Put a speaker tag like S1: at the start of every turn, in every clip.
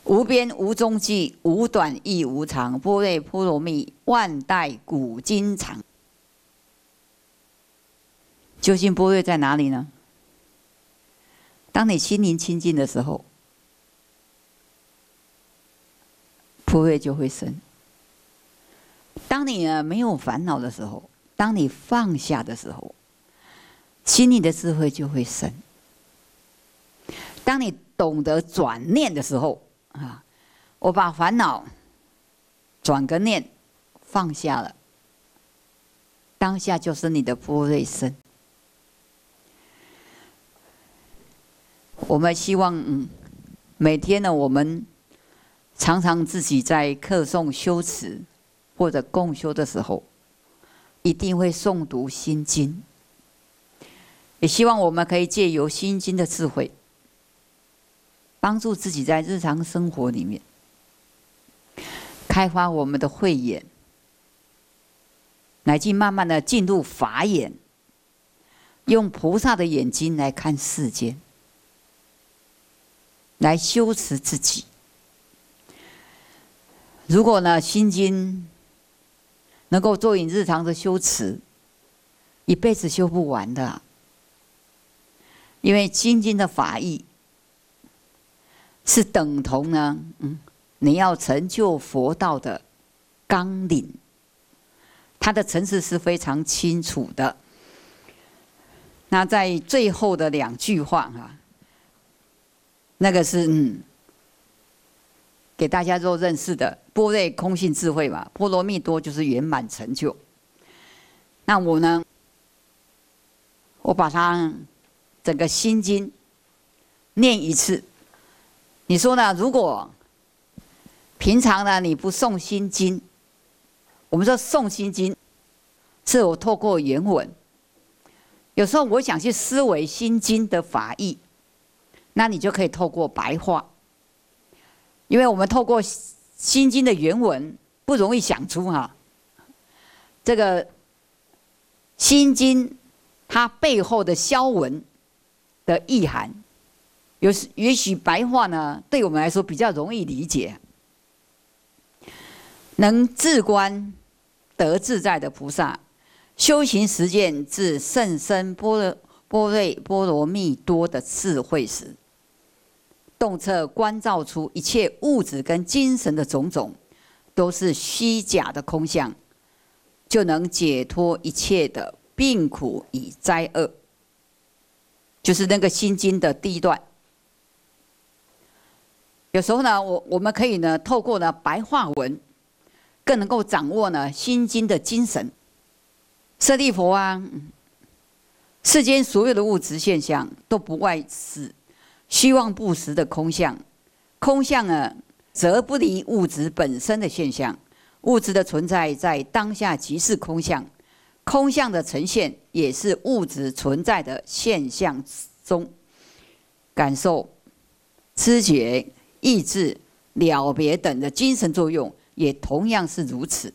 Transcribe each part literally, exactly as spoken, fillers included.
S1: 无边无终际，无短亦无长，般若波罗蜜，万代古今常。究竟般若在哪里呢？当你心灵清净的时候，般若就会生；当你呢没有烦恼的时候，当你放下的时候，心里的智慧就会生；当你懂得转念的时候，啊，我把烦恼转个念，放下了，当下就是你的般若生。我们希望，嗯，每天呢，我们常常自己在课诵修持或者共修的时候，一定会诵读心经。也希望我们可以借由心经的智慧，帮助自己在日常生活里面开发我们的慧眼，乃至慢慢的进入法眼，用菩萨的眼睛来看世间，来修持自己。如果呢，心经能够作为日常的修持，一辈子修不完的。因为心经的法义是等同呢，嗯，你要成就佛道的纲领，它的层次是非常清楚的。那在最后的两句话哈，那个是嗯，给大家都认识的般若空性智慧嘛，波罗蜜多就是圆满成就。那我呢，我把它整个心经念一次。你说呢？如果平常呢你不诵心经，我们说诵心经是我透过原文，有时候我想去思维心经的法义，那你就可以透过白话，因为我们透过心经的原文不容易想出哈、啊，这个心经它背后的消文的意涵，有时也许白话呢，对我们来说比较容易理解。能自观得自在的菩萨，修行实践至甚深般若般若波罗蜜多的智慧时，洞彻观照出一切物质跟精神的种种都是虚假的空相，就能解脱一切的病苦与灾厄。就是那个心经的第一段。有时候呢，我我们可以呢，透过呢白话文，更能够掌握呢心经的精神。舍利弗啊，世间所有的物质现象都不外是虚妄不实的空相。空相呢，则不离物质本身的现象。物质的存在在当下即是空相。空相的呈现也是物质存在的现象中，感受、知觉、意志、了别等的精神作用也同样是如此。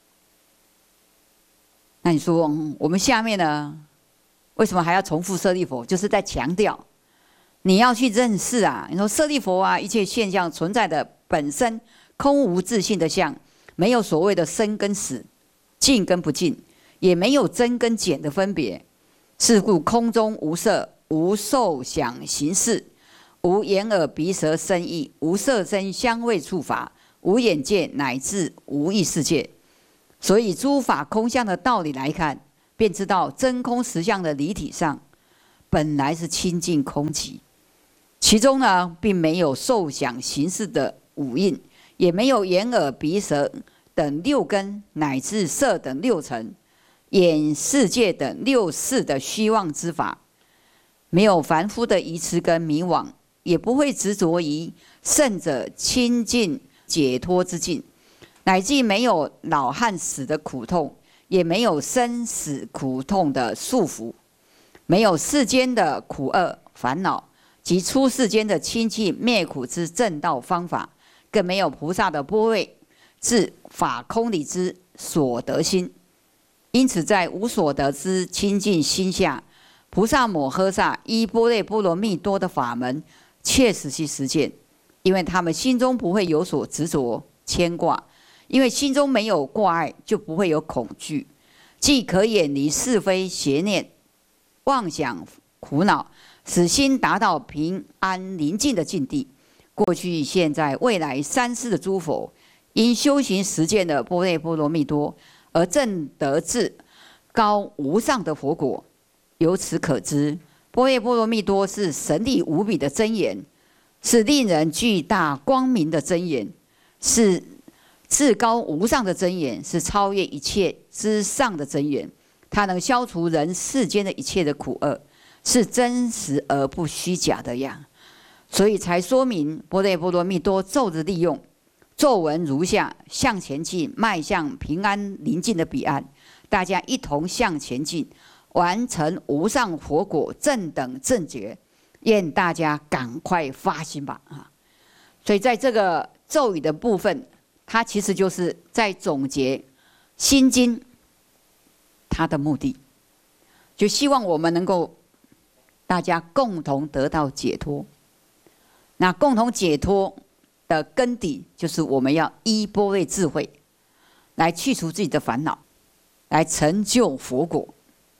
S1: 那你说，嗯、我们下面呢，为什么还要重复舍利弗？就是在强调你要去认识啊。你说舍利弗啊，一切现象存在的本身空无自性的相，没有所谓的生跟死、净跟不净。也没有增跟减的分别，是故空中无色、无受想行识、无眼耳鼻舌身意、无色声香味触法、无眼界，乃至无意识界。所以诸法空相的道理来看，便知道真空实相的离体上本来是清净空寂，其中呢并没有受想行识的五蕴，也没有眼耳鼻舌等六根，乃至色等六尘、眼世界等六识的虚妄之法，没有凡夫的愚痴跟迷惘，也不会执着于圣者清净解脱之境，乃至没有老和死的苦痛，也没有生死苦痛的束缚，没有世间的苦厄烦恼及出世间的清净灭苦之正道方法，更没有菩萨的般若至法空理之所得心。因此，在无所得之清净心下，菩萨摩诃萨依般若波罗蜜多的法门，切实去实践， 因为他们心中不会有所执着牵挂，因为心中没有挂碍，就不会有恐惧，既可远离是非邪念、妄想苦恼，使心达到平安宁静的境地。过去、现在、未来三世的诸佛，因修行实践的般若波罗蜜多，而证得至高无上的佛果。由此可知，般若波罗蜜多是神力无比的真言，是令人巨大光明的真言，是至高无上的真言，是超越一切之上的真言。它能消除人世间的一切的苦厄，是真实而不虚假的呀。所以才说明般若波罗蜜多咒的利用。咒文如下：向前进，迈向平安宁静的彼岸。大家一同向前进，完成无上佛果正等正觉。愿大家赶快发心吧！啊，所以在这个咒语的部分，它其实就是在总结《心经》它的目的，就希望我们能够大家共同得到解脱。那共同解脱的根底，就是我们要依般若智慧来去除自己的烦恼，来成就佛果。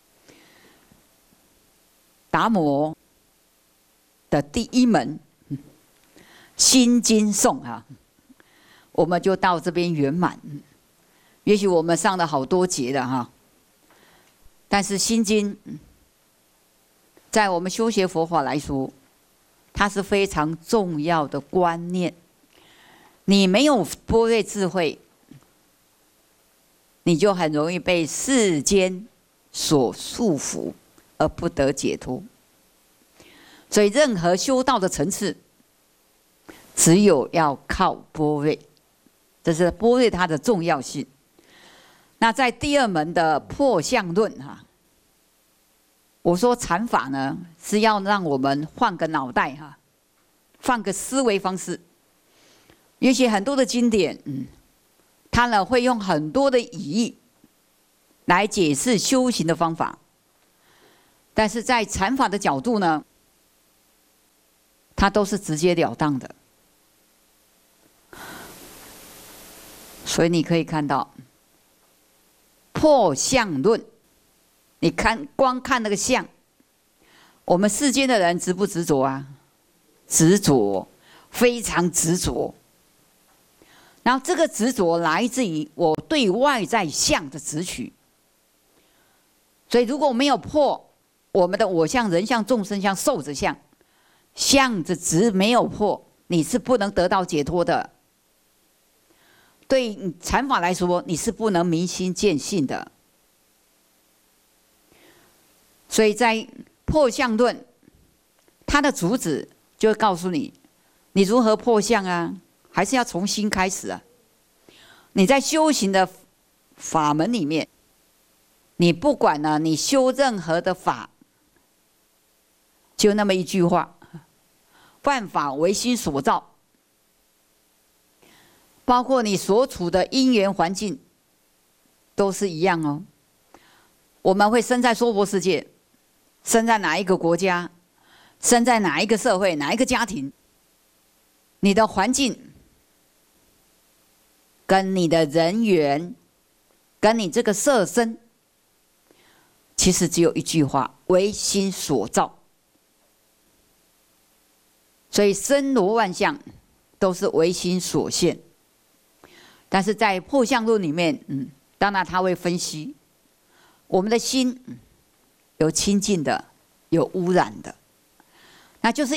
S1: 达摩的第一门《心经颂》啊，我们就到这边圆满。也许我们上了好多节了哈，但是《心经》在我们修学佛法来说，它是非常重要的观念。你没有般若智慧，你就很容易被世间所束缚，而不得解脱。所以，任何修道的层次，只有要靠般若，这是般若它的重要性。那在第二门的破相论哈，我说禅法呢是要让我们换个脑袋哈，换个思维方式。也许很多的经典，嗯，它呢会用很多的语义来解释修行的方法，但是在禅法的角度呢，它都是直截了当的。所以你可以看到破相论，你看光看那个相，我们世间的人执不执着啊？执着，非常执着。然后这个执着来自于我对外在相的执取。所以如果没有破我们的我相、人相、众生相、寿者相，相的执没有破，你是不能得到解脱的。对禅法来说，你是不能明心见性的。所以在破相论，它的主旨就会告诉你，你如何破相啊？还是要从心开始啊！你在修行的法门里面，你不管呢、啊，你修任何的法，就那么一句话：万法唯心所造。包括你所处的因缘环境，都是一样哦。我们会生在娑婆世界，生在哪一个国家，生在哪一个社会，哪一个家庭，你的环境跟你的人缘，跟你这个色身，其实只有一句话：唯心所造。所以森罗万象都是唯心所现。但是在破相论里面，嗯，当然他会分析我们的心有清净的，有污染的，那就是